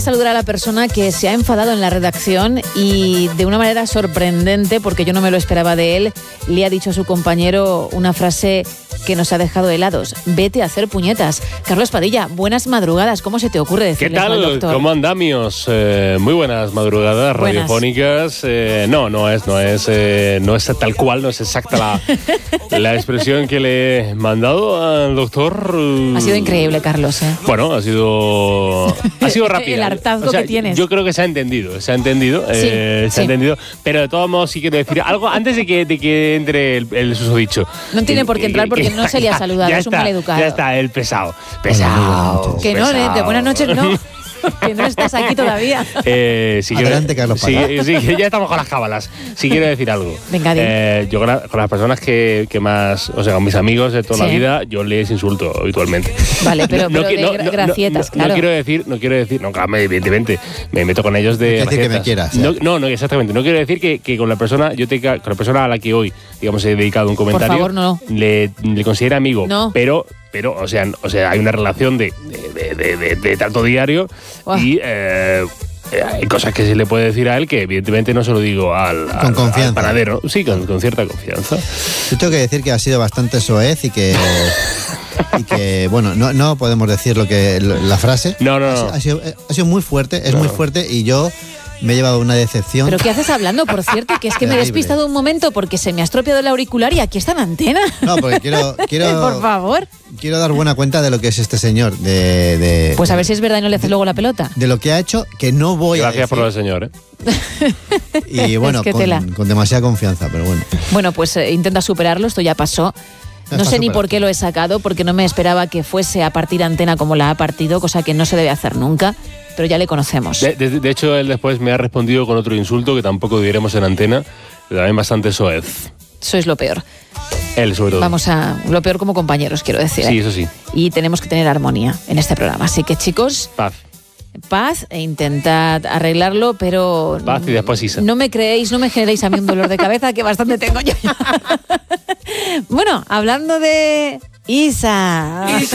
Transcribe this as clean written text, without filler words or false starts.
Saludar a la persona que se ha enfadado en la redacción y de una manera sorprendente, porque yo no me lo esperaba de él, le ha dicho a su compañero una frase que nos ha dejado helados: vete a hacer puñetas. Carlos Padilla, buenas madrugadas. ¿Cómo se te ocurre decirle ¿Qué al tal? doctor? ¿Cómo andamios? Muy buenas madrugadas radiofónicas. No es tal cual, no es exacta la expresión que le he mandado al doctor. Ha sido increíble, Carlos. Bueno, ha sido rápida. El hartazgo que tienes. Yo creo que se ha entendido. Se ha entendido. Pero de todos modos sí quiero decir algo antes de que entre el susodicho. No tiene por qué entrar porque no se le ha saludado. Es un maleducado. Ya está, el pesado. Que no, de buenas noches no. Que no estás aquí todavía. Adelante, Carlos Padilla. Sí, ya estamos con las cábalas. Si quiero decir algo. Venga, yo con las personas que más, o sea, con mis amigos de toda la vida, yo les insulto habitualmente. Vale, pero gracietas, claro. No quiero decir, claro, evidentemente, me meto con ellos de. No quiere decir que me quieras. No, exactamente. No quiero decir que con la persona, con la persona a la que hoy, digamos, he dedicado un comentario, por favor, no. le considere amigo. No. Pero o sea, hay una relación de trato diario. Wow. Y hay cosas que se le puede decir a él que evidentemente no se lo digo al panadero. Sí, con cierta confianza. Yo tengo que decir que ha sido bastante soez y que bueno, no podemos decir la frase. No. Ha sido muy fuerte, muy fuerte, y yo me he llevado una decepción. ¿Pero qué haces hablando, por cierto? Que es que me he despistado un momento porque se me ha estropeado el auricular y aquí está la antena. No, porque quiero por favor. Quiero dar buena cuenta de lo que es este señor. Pues a ver si es verdad y no le haces luego la pelota. De lo que ha hecho, que no voy Gracias a decir. por lo del señor, Y bueno, es que con demasiada confianza, pero bueno. Bueno, pues intenta superarlo, esto ya pasó. No sé ni por qué lo he sacado, porque no me esperaba que fuese a partir antena como la ha partido, cosa que no se debe hacer nunca, pero ya le conocemos. De hecho, él después me ha respondido con otro insulto que tampoco diremos en antena, pero también bastante soez. Sois lo peor. Él, sobre todo. Vamos a lo peor como compañeros, quiero decir. Sí, eso sí. Y tenemos que tener armonía en este programa. Así que, chicos, paz e intentad arreglarlo, pero paz y después Isa. No me generéis a mí un dolor de cabeza que bastante tengo yo. Bueno, hablando de Isa.